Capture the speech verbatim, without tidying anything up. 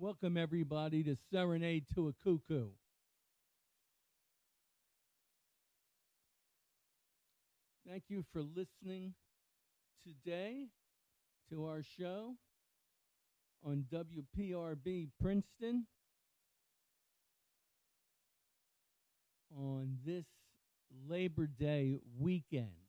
Welcome, everybody, to Serenade to a Cuckoo. Thank you for listening today to our show on W P R B Princeton on this Labor Day weekend.